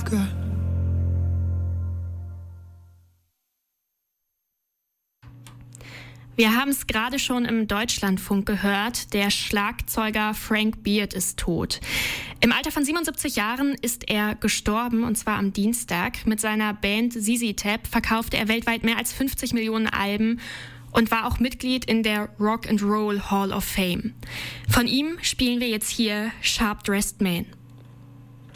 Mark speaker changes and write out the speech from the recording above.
Speaker 1: I've got.
Speaker 2: Wir haben es gerade schon im Deutschlandfunk gehört, der Schlagzeuger Frank Beard ist tot. Im Alter von 77 Jahren ist er gestorben, und zwar am Dienstag. Mit seiner Band ZZ Top verkaufte er weltweit mehr als 50 Millionen Alben und war auch Mitglied in der Rock and Roll Hall of Fame. Von ihm spielen wir jetzt hier Sharp Dressed Man.